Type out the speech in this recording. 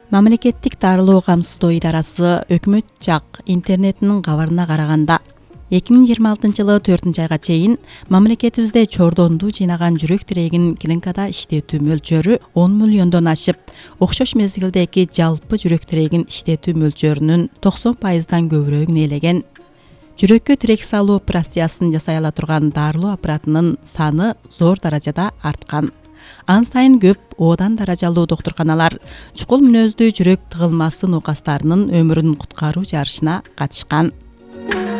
Мамлекеттик дарылоо камсыздоо идарасы өкмөт жак интернетинин кабарына караганда 2026 жылы 4-айга чейин мамлекетибизде чордонду жыйнаган жүрөк тирегин клиникада иштетүү мөлчөрү 10 миллиондон ашып, окшош мезгилдеги жалпы жүрөк тирегин иштетүү мөлчөрүнүн 90%дан көбүрөөгүн ээлеген. Жүрөккө тирек салуу операциясын жасай ала турган дарылоо аппаратынын саны зор даражада арткан. Ан сайын көп одан даражалуу доктурканалар чукул мүнөздүү жүрөк тыгылмасы нокастарынын өмүрүн куткаруу жарышына катышкан.